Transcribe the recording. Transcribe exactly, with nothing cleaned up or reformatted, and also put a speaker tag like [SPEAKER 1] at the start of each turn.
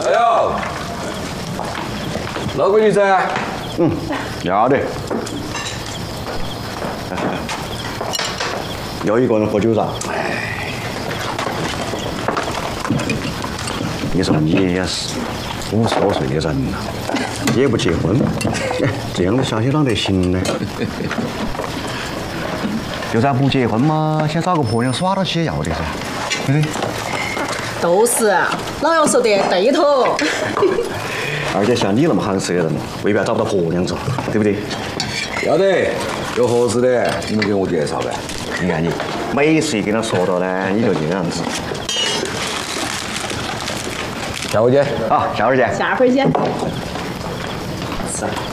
[SPEAKER 1] 哎呦，老闺女噻？
[SPEAKER 2] 嗯，要得。又一个人喝酒噻？你说你也是五十多岁的人了，也不结婚，这样子下去啷得行呢？就算不结婚嘛，先找个婆娘耍到起也要的噻，对不对？
[SPEAKER 3] 都是，老杨说得对头。
[SPEAKER 2] 而且像你那么行色的人，未必找不到婆娘做，对不对？
[SPEAKER 1] 要得，有合适的你们给我介绍呗。
[SPEAKER 2] 你看你，每次一跟他说到呢，你就这样子。
[SPEAKER 1] 下回见。
[SPEAKER 2] 好，下回见。
[SPEAKER 3] 下回见。
[SPEAKER 2] 是。